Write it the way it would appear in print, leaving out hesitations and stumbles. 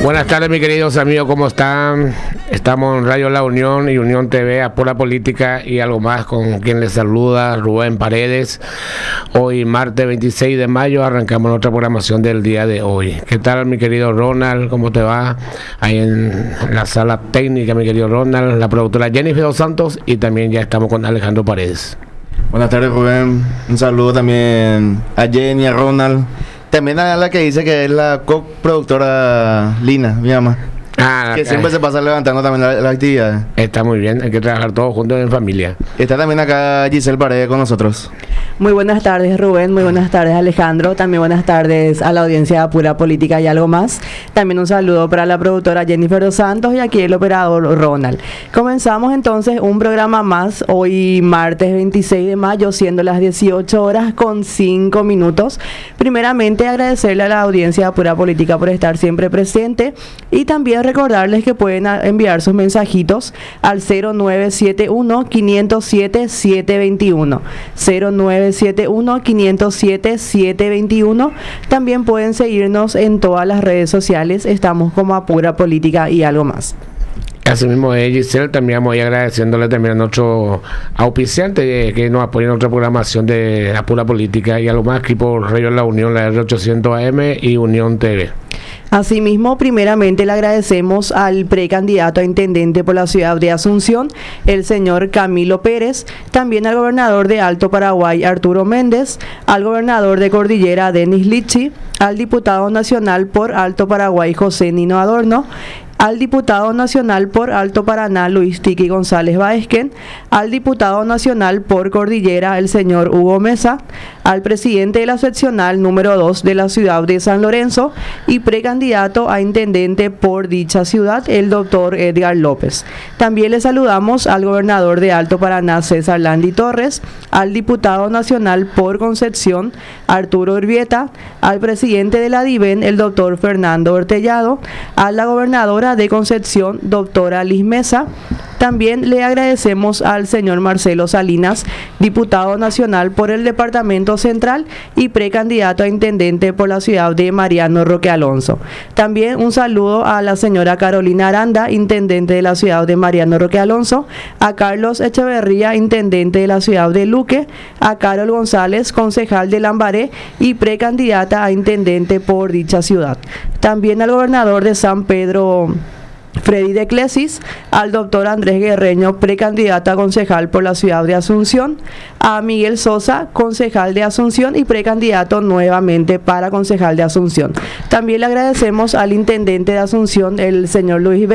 Buenas tardes, mis queridos amigos, ¿cómo están? Estamos en Radio La Unión y Unión TV, a pura política y algo más, con quien les saluda Rubén Paredes. Hoy, martes 26 de mayo, arrancamos nuestra programación del día de hoy. ¿Qué tal, mi querido Ronald? ¿Cómo te va? Ahí en la sala técnica, mi querido Ronald, la productora Jennifer Dos Santos, y también ya estamos con Alejandro Paredes. Buenas tardes, Rubén. Un saludo también a Jenny, a Ronald. También a la que dice que es la coproductora Lina, mi mamá. Que siempre se pasa levantando también la actividad. Está muy bien, hay que trabajar todos juntos en familia. Está también acá Giselle Paredes con nosotros. Muy buenas tardes, Rubén, muy buenas tardes, Alejandro. También buenas tardes a la audiencia de Pura Política y algo más. También un saludo para la productora Jennifer Dos Santos y aquí el operador Ronald. Comenzamos entonces un programa más, hoy martes 26 de mayo, siendo las 18 horas con 5 minutos. Primeramente agradecerle a la audiencia de Pura Política por estar siempre presente y también recordarles que pueden enviar sus mensajitos al 0971-507-721. 0971-507-721. También pueden seguirnos en todas las redes sociales. Estamos como a Pura Política y algo más. Así mismo es, Giselle. También vamos a ir agradeciéndole también a nuestro auspiciante que nos apoya en nuestra programación de la Pura Política y algo más, aquí por Radio La Unión, la R800 AM y Unión TV. Asimismo, primeramente le agradecemos al precandidato a intendente por la ciudad de Asunción, el señor Camilo Pérez, también al gobernador de Alto Paraguay, Arturo Méndez, al gobernador de Cordillera, Denis Lichi, al diputado nacional por Alto Paraguay, José Nino Adorno, al diputado nacional por Alto Paraná, Luis Tiki González Baezquen, al diputado nacional por Cordillera, el señor Hugo Mesa, al presidente de la seccional número 2 de la ciudad de San Lorenzo y precandidato a intendente por dicha ciudad, el doctor Edgar López. También le saludamos al gobernador de Alto Paraná, César Landi Torres, al diputado nacional por Concepción, Arturo Urbieta, al presidente de la DIVEN, el doctor Fernando Ortellado, a la gobernadora de Concepción, doctora Liz Mesa. También le agradecemos al señor Marcelo Salinas, diputado nacional por el Departamento Central y precandidato a intendente por la ciudad de Mariano Roque Alonso. También un saludo a la señora Carolina Aranda, intendente de la ciudad de Mariano Roque Alonso, a Carlos Echeverría, intendente de la ciudad de Luque, a Carol González, concejal de Lambaré y precandidata a intendente por dicha ciudad. También al gobernador de San Pedro, Freddy de Clesis, al doctor Andrés Guerreño, precandidato a concejal por la ciudad de Asunción, a Miguel Sosa, concejal de Asunción y precandidato nuevamente para concejal de Asunción. También le agradecemos al intendente de Asunción, el señor Luis